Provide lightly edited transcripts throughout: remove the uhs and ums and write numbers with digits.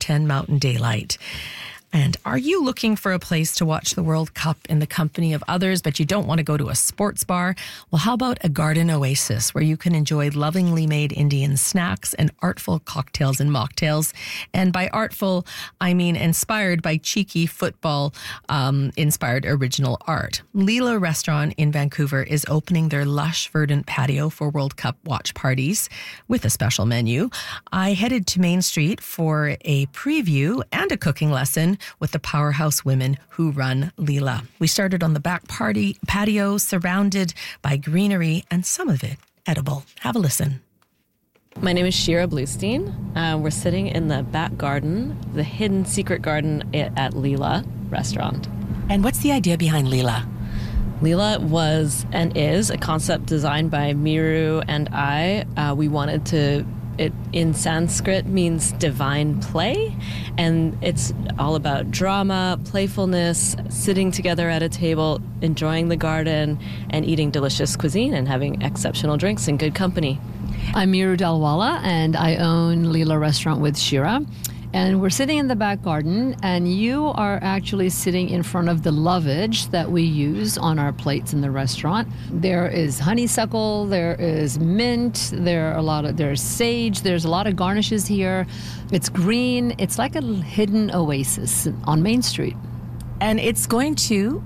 10 Mountain Daylight. And are you looking for a place to watch the World Cup in the company of others, but you don't want to go to a sports bar? Well, how about a garden oasis where you can enjoy lovingly made Indian snacks and artful cocktails and mocktails? And by artful, I mean inspired by cheeky football inspired original art. Leela Restaurant in Vancouver is opening their lush, verdant patio for World Cup watch parties with a special menu. I headed to Main Street for a preview and a cooking lesson with the powerhouse women who run Leela. We started on the back patio, surrounded by greenery and some of it edible. Have a listen. My name is Shira Bluestein. We're sitting in the back garden, the hidden secret garden at Leela Restaurant. And what's the idea behind Leela? Leela was and is a concept designed by Miru and I. We wanted to... It in Sanskrit means divine play, and it's all about drama, playfulness, sitting together at a table, enjoying the garden, and eating delicious cuisine and having exceptional drinks in good company. I'm Miru Dalwala, and I own Leela Restaurant with Shira. And we're sitting in the back garden, and you are actually sitting in front of the lovage that we use on our plates in the restaurant. There is honeysuckle, there is mint, there's sage, there's a lot of garnishes here. It's green. It's like a hidden oasis on Main Street. And it's going to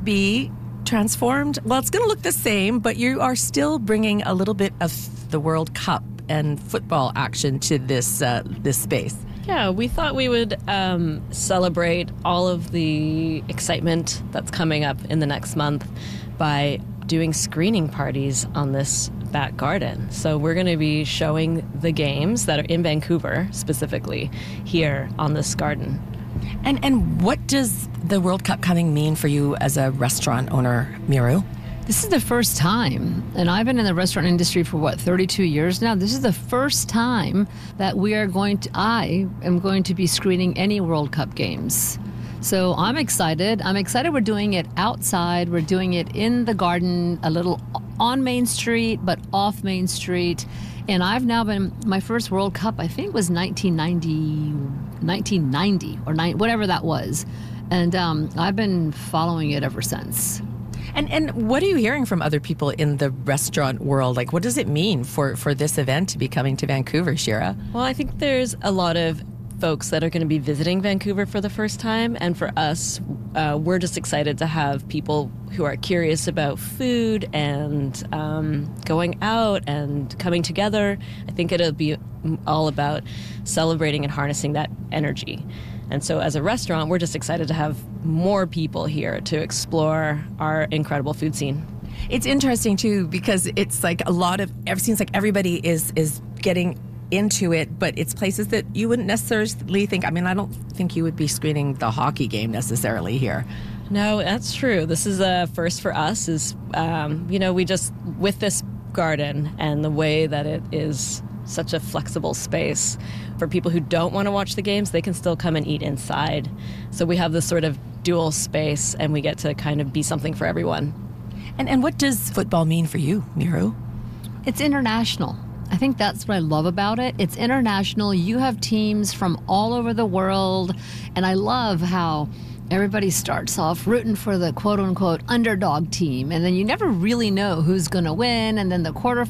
be transformed. Well, it's going to look the same, but you are still bringing a little bit of the World Cup and football action to this space. Yeah, we thought we would celebrate all of the excitement that's coming up in the next month by doing screening parties on this back garden. So we're going to be showing the games that are in Vancouver, specifically, here on this garden. And what does the World Cup coming mean for you as a restaurant owner, Miru? This is the first time, and I've been in the restaurant industry for 32 years now. This is the first time that I am going to be screening any World Cup games. So I'm excited. We're doing it outside. We're doing it in the garden, a little on Main Street, but off Main Street. And I've now been, my first World Cup, I think was 1990 or whatever that was. And I've been following it ever since. And what are you hearing from other people in the restaurant world? Like, what does it mean for this event to be coming to Vancouver, Shira? Well, I think there's a lot of folks that are going to be visiting Vancouver for the first time. And for us, we're just excited to have people who are curious about food and going out and coming together. I think it'll be all about celebrating and harnessing that energy. And so as a restaurant, we're just excited to have more people here to explore our incredible food scene. It's interesting, too, because it's like it seems like everybody is getting into it, but it's places that you wouldn't necessarily think. I mean, I don't think you would be screening the hockey game necessarily here. No, that's true. This is a first for us we just, with this garden and the way that it is such a flexible space, for people who don't want to watch the games, they can still come and eat inside. So we have this sort of dual space, and we get to kind of be something for everyone. And what does football mean for you, Miru? It's international. I think that's what I love about it. It's international. You have teams from all over the world, and I love how everybody starts off rooting for the quote-unquote underdog team, and then you never really know who's going to win, and then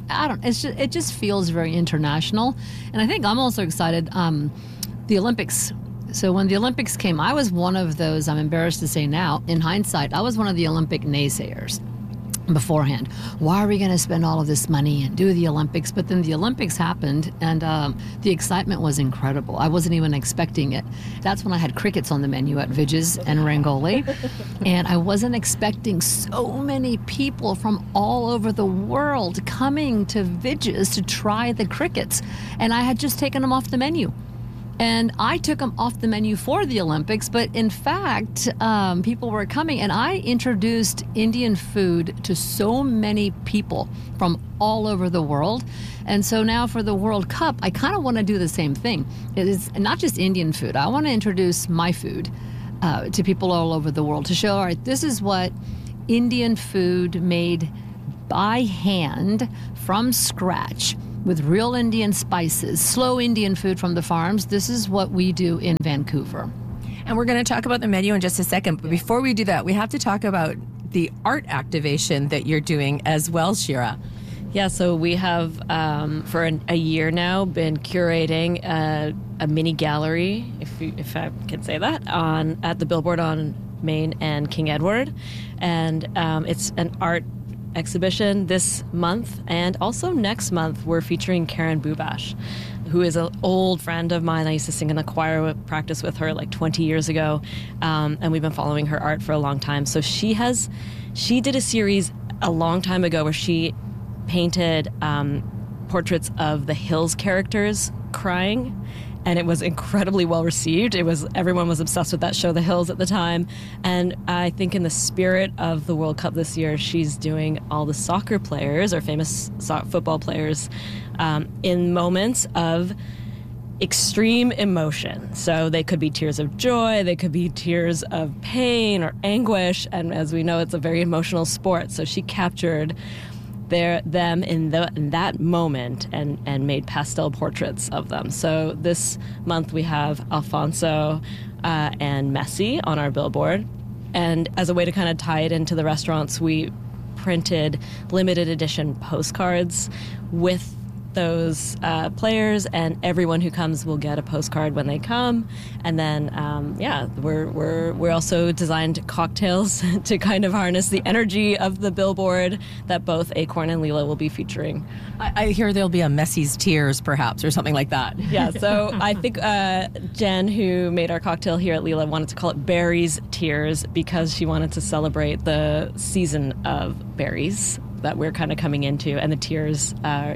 it just feels very international. And I think I'm also excited, the Olympics. So when the Olympics came, I was one of those, I'm embarrassed to say now, in hindsight, I was one of the Olympic naysayers beforehand. Why are we going to spend all of this money and do the Olympics? But then the Olympics happened, and the excitement was incredible. I wasn't even expecting it. That's when I had crickets on the menu at Vidges and Rangoli, and I wasn't expecting so many people from all over the world coming to Vidges to try the crickets, and I had just taken them off the menu. And I took them off the menu for the Olympics, but in fact, people were coming, and I introduced Indian food to so many people from all over the world. And so now for the World Cup, I kind of want to do the same thing. It is not just Indian food. I want to introduce my food to people all over the world to show, all right, this is what Indian food made by hand from scratch with real Indian spices, slow Indian food from the farms. This is what we do in Vancouver. And we're going to talk about the menu in just a second. But before we do that, we have to talk about the art activation that you're doing as well, Shira. Yeah, so we have, for a year now, been curating a mini gallery, if I can say that, at the Billboard on Main and King Edward. And it's an art exhibition this month, and also next month we're featuring Karen Bubash, who is an old friend of mine. I used to sing in the choir practice with her like 20 years ago, and we've been following her art for a long time. So she did a series a long time ago where she painted portraits of the Hills characters crying, and it was incredibly well received. Everyone was obsessed with that show, The Hills, at the time. And I think in the spirit of the World Cup this year, she's doing all the soccer players or famous football players in moments of extreme emotion. So they could be tears of joy, they could be tears of pain or anguish, and as we know, it's a very emotional sport. So she captured them in that moment and made pastel portraits of them. So this month we have Alfonso and Messi on our billboard. And as a way to kind of tie it into the restaurants, we printed limited edition postcards with those players, and everyone who comes will get a postcard when they come. And then, we're also designed cocktails to kind of harness the energy of the billboard that both Acorn and Leela will be featuring. I hear there'll be a Messi's Tears, perhaps, or something like that. Yeah, so I think Jen, who made our cocktail here at Leela, wanted to call it Berries Tears because she wanted to celebrate the season of berries that we're kind of coming into, and the tears are,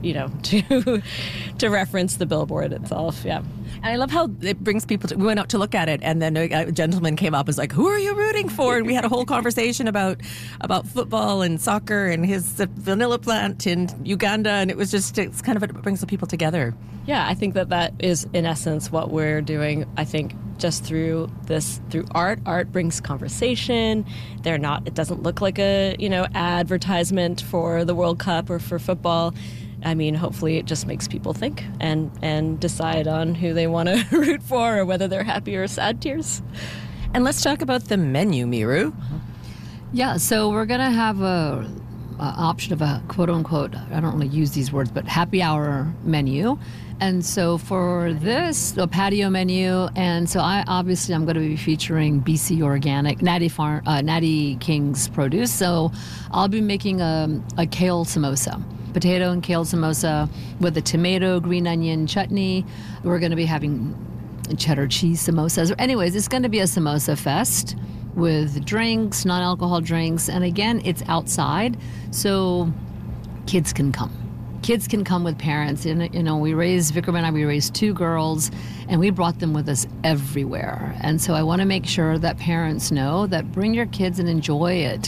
to reference the billboard itself. Yeah. And I love how it brings people we went out to look at it, and then a gentleman came up and was like, "Who are you rooting for?" And we had a whole conversation about football and soccer and his vanilla plant in Uganda, and it brings the people together. Yeah, I think that is in essence what we're doing. I think just through art. Art brings conversation. It doesn't look like a advertisement for the World Cup or for football. I mean, hopefully it just makes people think and decide on who they want to root for or whether they're happy or sad tears. And let's talk about the menu, Miru. Yeah, so we're going to have a option of a quote-unquote, I don't really use these words, but happy hour menu. And so for this, the patio menu, and so I'm going to be featuring BC Organic, Natty King's produce. So I'll be making a kale samosa. Potato and kale samosa with a tomato, green onion chutney. We're going to be having cheddar cheese samosas. Anyways, it's going to be a samosa fest with drinks, non-alcohol drinks. And again, it's outside, so kids can come. Kids can come with parents. And, Vikram and I, we raised 2 girls, and we brought them with us everywhere. And so I want to make sure that parents know that bring your kids and enjoy it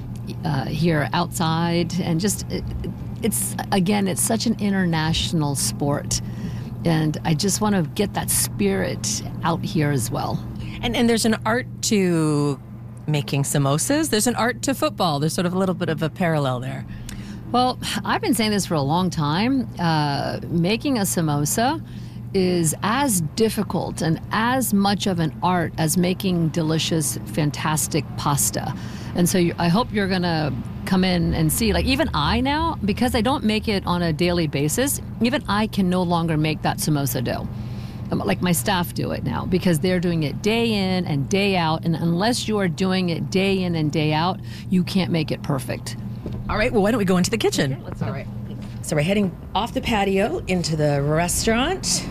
here outside. And just... It's such an international sport, and I just want to get that spirit out here as well. And there's an art to making samosas. There's an art to football. There's sort of a little bit of a parallel there. Well, I've been saying this for a long time. Making a samosa is as difficult and as much of an art as making delicious, fantastic pasta. And so I hope you're going to come in and see, like even I now, because I don't make it on a daily basis, even I can no longer make that samosa dough. Like my staff do it now because they're doing it day in and day out. And unless you are doing it day in and day out, you can't make it perfect. All right, well, why don't we go into the kitchen? Okay, let's go. All right. So we're heading off the patio into the restaurant.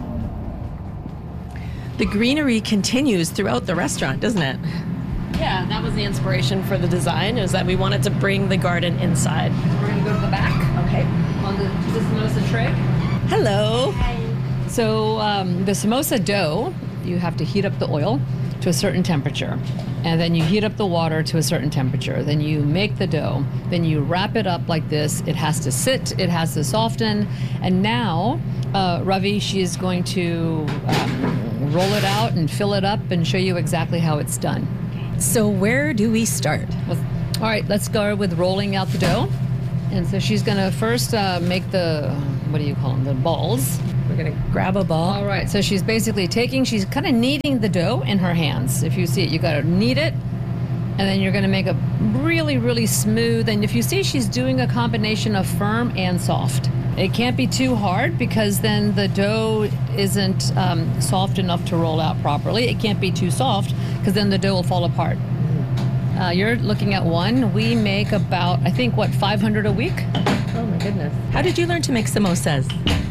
The greenery continues throughout the restaurant, doesn't it? Yeah, that was the inspiration for the design, is that we wanted to bring the garden inside. We're going to go to the back. Okay. On the samosa tray. Hello. Hi. So the samosa dough, you have to heat up the oil to a certain temperature. And then you heat up the water to a certain temperature. Then you make the dough. Then you wrap it up like this. It has to sit. It has to soften. And now, Ravi, she is going to roll it out and fill it up and show you exactly how it's done. So where do we start? All right, let's go with rolling out the dough. And so she's going to first make the what do you call them? The balls. We're going to grab a ball. All right, so she's basically she's kind of kneading the dough in her hands. If you see it, you got to knead it, and then you're going to make a really, really smooth. And if you see, she's doing a combination of firm and soft. It can't be too hard because then the dough isn't soft enough to roll out properly. It can't be too soft because then the dough will fall apart. You're looking at one. We make about, I think, 500 a week? Oh my goodness. How did you learn to make samosas?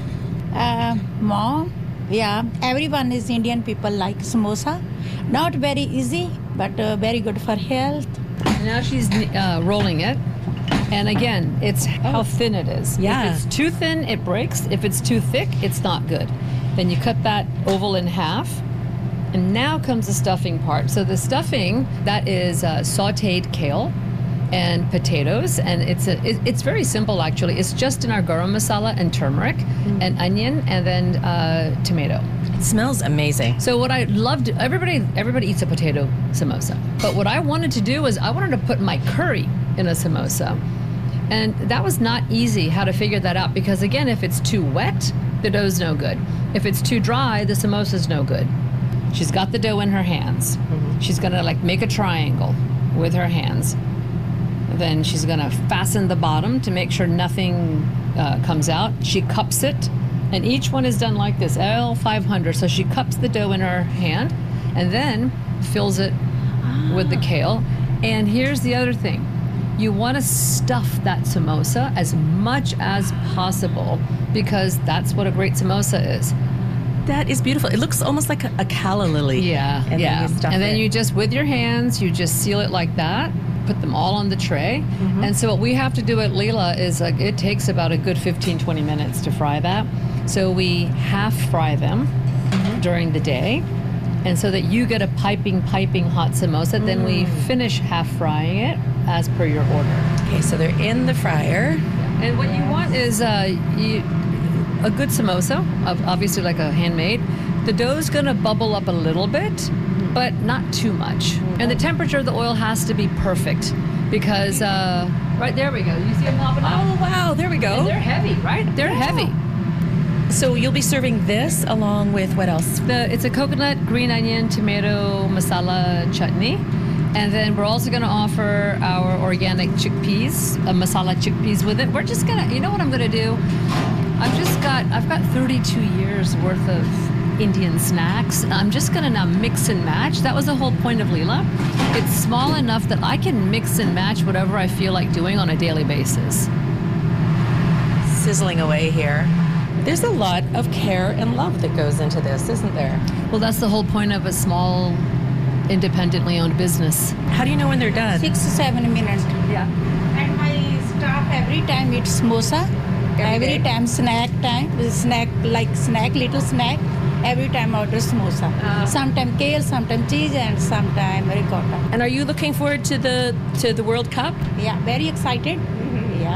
Mom, yeah, everyone is Indian people like samosa. Not very easy, but very good for health. Now she's rolling it. And again, it's how thin it is. Yeah. If it's too thin, it breaks. If it's too thick, it's not good. Then you cut that oval in half. And now comes the stuffing part. So the stuffing, that is sautéed kale and potatoes. And it's very simple, actually. It's just in our garam masala and turmeric and onion and then tomato. It smells amazing. So what I loved, everybody eats a potato samosa. But what I wanted to do was I wanted to put my curry in a samosa. And that was not easy how to figure that out because, again, if it's too wet, the dough's no good. If it's too dry, the samosa's no good. She's got the dough in her hands. She's going to make a triangle with her hands. Then she's going to fasten the bottom to make sure nothing comes out. She cups it. And each one is done like this, L500. So she cups the dough in her hand and then fills it with the kale. And here's the other thing. You want to stuff that samosa as much as possible because that's what a great samosa is. That is beautiful. It looks almost like a calla lily. Yeah, and yeah. Then you stuff and then it. you just, with your hands, you just seal it like that, put them all on the tray. And so what we have to do at Leela is it takes about a good 15, 20 minutes to fry that. So we half fry them during the day. And so that you get a piping hot samosa, then we finish half frying it as per your order. Okay, so they're in the fryer. And what you want is a good samosa, obviously like a handmade. The dough's going to bubble up a little bit, but not too much. And the temperature of the oil has to be perfect because, right there we go. You see them popping up? Oh, wow, there we go. And they're heavy, right? They're heavy. So you'll be serving this along with what else? It's a coconut, green onion, tomato, masala chutney. And then we're also going to offer our organic chickpeas, masala chickpeas with it. We're just going to, you know what I'm going to do? I've got 32 years worth of Indian snacks. I'm just going to now mix and match. That was the whole point of Leela. It's small enough that I can mix and match whatever I feel like doing on a daily basis. Sizzling away here. There's a lot of care and love that goes into this, isn't there? Well, that's the whole point of a small, independently owned business. How do you know when they're done? 6 to 7 minutes. Yeah. And my staff every time eats samosa. Every time snack time, little snack. Every time order samosa. Sometimes kale, sometimes cheese, and sometimes ricotta. And are you looking forward to the World Cup? Yeah, very excited. Yeah.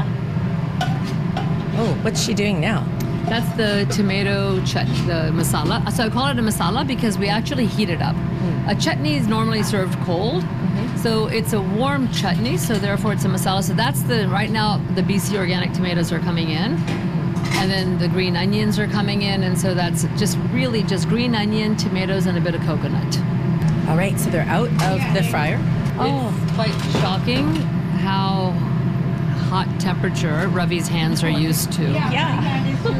Oh, what's she doing now? That's the tomato chutney, the masala. So I call it a masala because we actually heat it up. A chutney is normally served cold, so it's a warm chutney, so therefore it's a masala. So that's right now the BC organic tomatoes are coming in, and then the green onions are coming in, and so that's just really just green onion, tomatoes, and a bit of coconut. All right, so they're out of the fryer. It's quite shocking how hot temperature Ravi's hands are used to. Yeah.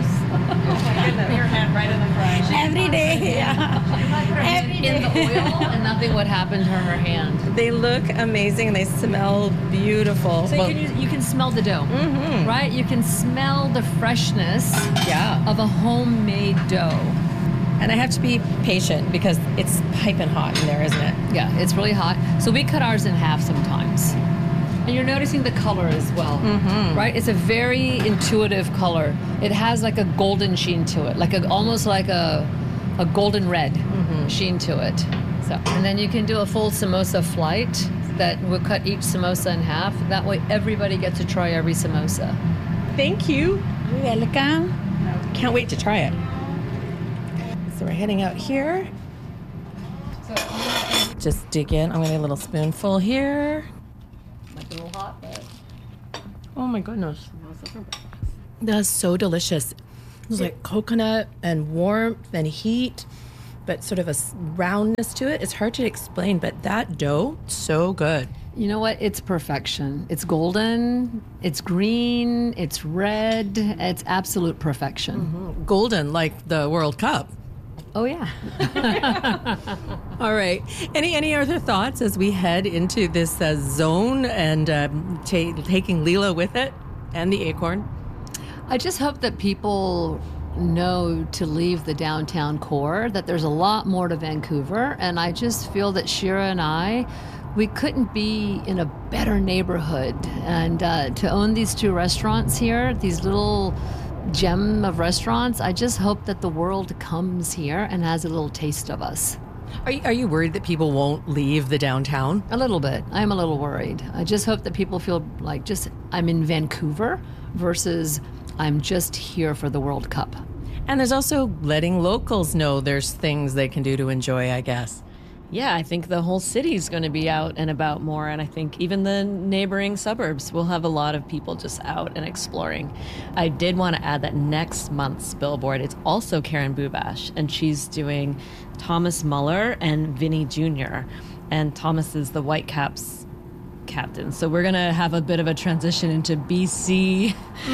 Your hand right in the fryer. Every day. Yeah. Every day. In the oil, and nothing would happen to her hand. They look amazing and they smell beautiful. So you can smell the dough, right? You can smell the freshness of a homemade dough. And I have to be patient because it's piping hot in there, isn't it? Yeah, it's really hot. So we cut ours in half sometimes. And you're noticing the color as well, right? It's a very intuitive color. It has like a golden sheen to it, almost like a golden red sheen to it. So, and then you can do a full samosa flight that will cut each samosa in half. That way everybody gets to try every samosa. Thank you. You're welcome. Can't wait to try it. So we're heading out here. Just dig in. I'm going to get a little spoonful here. Might be a little hot, but Oh my goodness. That's so delicious. It's like coconut and warmth and heat, but sort of a roundness to it. It's hard to explain, but that dough, so good. You know what? It's perfection. It's golden, it's green, it's red. It's absolute perfection. Golden, like the World Cup. Oh, yeah. All right. Any other thoughts as we head into this zone and taking Leela with it and the Acorn? I just hope that people know to leave the downtown core, that there's a lot more to Vancouver. And I just feel that Shira and I, we couldn't be in a better neighborhood. And to own these two restaurants here, these little gem of restaurants, I just hope that the world comes here and has a little taste of us. Are you worried that people won't leave the downtown? A little bit. I'm a little worried. I just hope that people feel like just I'm in Vancouver versus I'm just here for the World Cup. And there's also letting locals know there's things they can do to enjoy, I guess. Yeah, I think the whole city's going to be out and about more, and I think even the neighboring suburbs will have a lot of people just out and exploring. I did want to add that next month's billboard, it's also Karen Bubash, and she's doing Thomas Muller and Vinny Jr., and Thomas is the Whitecaps captain. So we're going to have a bit of a transition into BC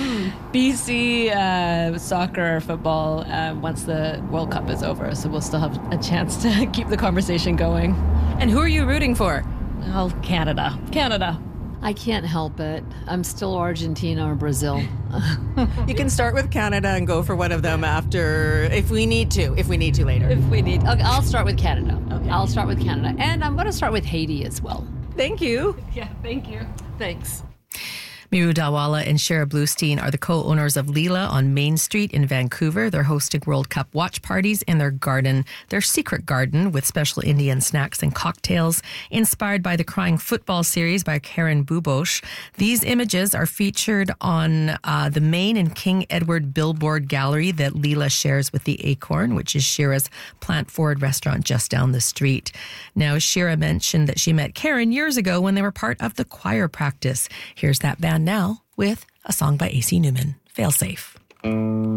soccer or football once the World Cup is over. So we'll still have a chance to keep the conversation going. And who are you rooting for? Oh, Canada. I can't help it. I'm still Argentina or Brazil. You can start with Canada and go for one of them after, if we need to later. Okay, I'll start with Canada. Okay. I'll start with Canada. And I'm going to start with Haiti as well. Thank you. Yeah, thank you. Thanks. Miru Dawala and Shira Bluestein are the co-owners of Leela on Main Street in Vancouver. They're hosting World Cup watch parties in their garden, their secret garden with special Indian snacks and cocktails inspired by the Crying Football series by Karen Bubash. These images are featured on the Main and King Edward billboard gallery that Leela shares with the Acorn, which is Shira's plant-forward restaurant just down the street. Now, Shira mentioned that she met Karen years ago when they were part of the choir practice. Here's that band now with a song by AC Newman, Failsafe.